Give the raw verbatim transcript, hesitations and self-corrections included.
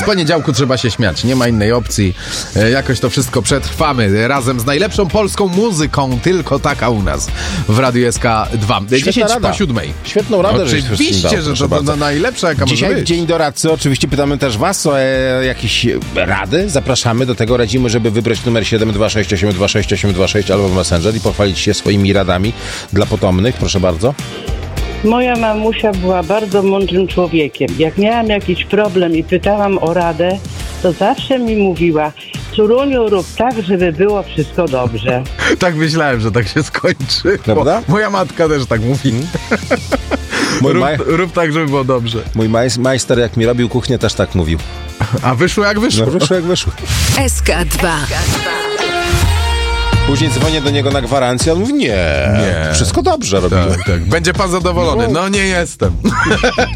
Z poniedziałku trzeba się śmiać, nie ma innej opcji. E, jakoś to wszystko przetrwamy razem z najlepszą polską muzyką, tylko taka u nas w Radiu S K dwa. dziesięć po siódmej. Świetną radę, żeś Oczywiście, dał, że to, to najlepsza, jaka Dzisiaj może być. Dzień Doradcy. Oczywiście pytamy też was o e, jakieś rady. Zapraszamy do tego. Radzimy, żeby wybrać numer siedem dwa sześć osiem dwa sześć osiem dwa sześć albo w Messenger i pochwalić się swoimi radami dla potomnych. Proszę bardzo. Moja mamusia była bardzo mądrym człowiekiem. Jak miałam jakiś problem i pytałam o radę, to zawsze mi mówiła: córuniu, rób tak, żeby było wszystko dobrze. Tak myślałem, że tak się skończy. Prawda? Moja matka też tak mówi. Mój rób, maj... rób tak, żeby było dobrze. Mój maj... majster, jak mi robił kuchnię, też tak mówił. A wyszło jak wyszło. No, wyszło jak wyszło. S K dwa. Później dzwonię do niego na gwarancję, on mówi: nie, Nie. wszystko dobrze robiłem. Tak, tak. Będzie pan zadowolony. No, no nie jestem.